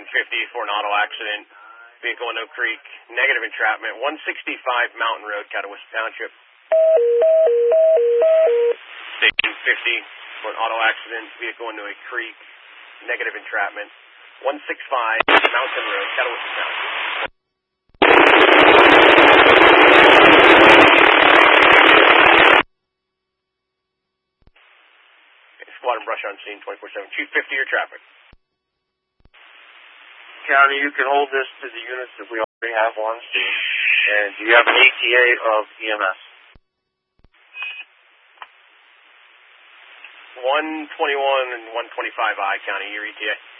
for an auto accident. Vehicle in Oak Creek, negative entrapment. 165 Mountain Road, Catawissa Township. Station 50 for an auto accident. Vehicle into a creek, negative entrapment. 165 Mountain Road, Catawissa Township. Squad and brush on scene 24/7. Chief 50, your traffic. County, you can hold this to the units that we already have on scene. And do you have an ETA of EMS? 121 and 125 I County, your ETA.